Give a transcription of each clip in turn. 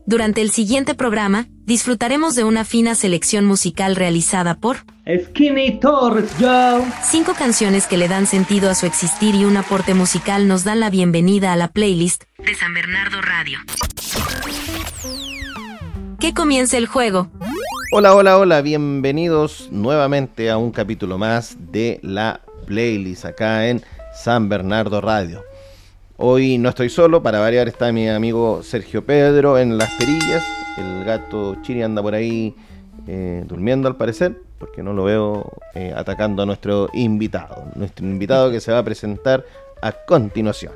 Durante el siguiente programa, disfrutaremos de una fina selección musical realizada por Skinny Torres, yo. 5 canciones que le dan sentido a su existir y un aporte musical nos dan la bienvenida a la playlist de San Bernardo Radio. Que comience el juego. Hola, bienvenidos nuevamente a un capítulo más de la playlist acá en San Bernardo Radio. Hoy no estoy solo, para variar está mi amigo Sergio Pedro en las perillas. El gato Chiri anda por ahí durmiendo al parecer, porque no lo veo atacando a nuestro invitado que se va a presentar a continuación.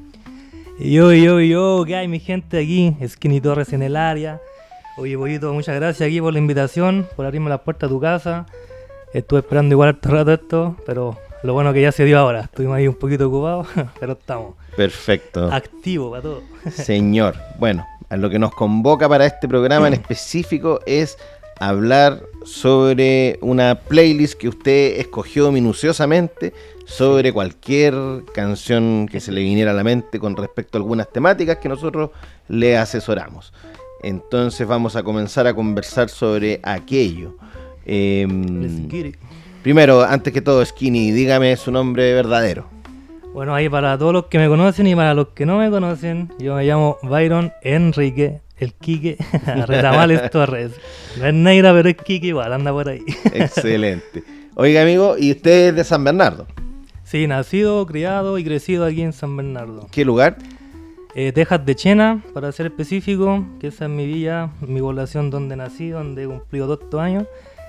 Yo, ¿qué hay mi gente aquí? Skinny Torres en el área. Oye, Pollito, muchas gracias aquí por la invitación, por abrirme la puerta a tu casa. Estuve esperando igual harto rato esto, pero lo bueno que ya se dio ahora. Estuvimos ahí un poquito ocupados, pero estamos. Perfecto. Activo para todo. Señor, bueno, a lo que nos convoca para este programa en específico es hablar sobre una playlist que usted escogió minuciosamente sobre cualquier canción que se le viniera a la mente con respecto a algunas temáticas que nosotros le asesoramos. Entonces vamos a comenzar a conversar sobre aquello. Primero, antes que todo, Skinny, dígame su nombre verdadero. Bueno, ahí para todos los que me conocen y para los que no me conocen, yo me llamo Byron Enrique, el Quique Retamales Torres. No es negra, pero es Quique igual, anda por ahí. Excelente. Oiga, amigo, ¿y usted es de San Bernardo? Sí, nacido, criado y crecido aquí en San Bernardo. ¿Qué lugar? Tejas de Chena, para ser específico, que esa es mi villa, mi población donde nací, donde he cumplido 2 años.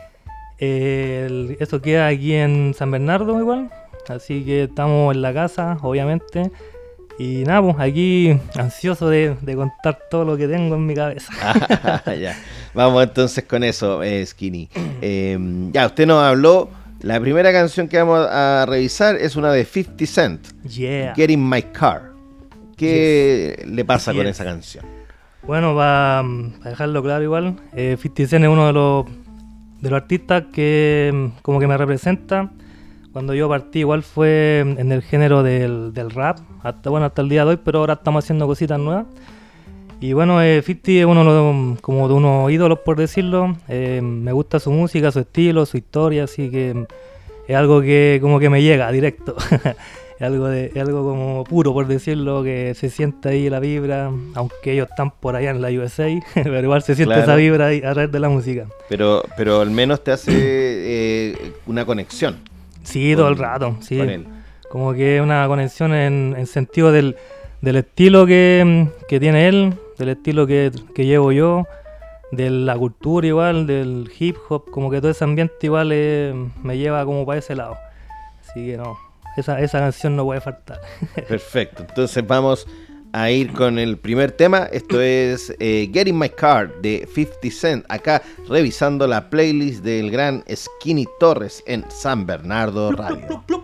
Eso queda aquí en San Bernardo igual, así que estamos en la casa, obviamente. Y nada, pues aquí ansioso de contar todo lo que tengo en mi cabeza. Ya. Vamos entonces con eso, Skinny. Ya, usted nos habló, la primera canción que vamos a revisar es una de 50 Cent, Yeah. Get in My Car. ¿Qué le pasa con esa canción? Bueno, para dejarlo claro igual, 50 Cent es uno de los artistas que como que me representa. Cuando yo partí igual fue en el género del rap, hasta el día de hoy, pero ahora estamos haciendo cositas nuevas. Y bueno, 50 es como de unos ídolos, por decirlo. Me gusta su música, su estilo, su historia, así que es algo que como que me llega directo. Es algo como puro, por decirlo, que se siente ahí la vibra, aunque ellos están por allá en la USA, pero igual se siente esa vibra ahí a través de la música. Pero al menos te hace una conexión. Sí, todo el rato, sí. Con él. Como que una conexión en sentido del estilo que tiene él, del estilo que llevo yo, de la cultura igual, del hip hop, como que todo ese ambiente igual me lleva como para ese lado. Así que no. Esa canción no puede faltar. Perfecto, entonces vamos a ir con el primer tema. Esto es Get in My Car de 50 Cent, acá revisando la playlist del gran Skinny Torres en San Bernardo Radio.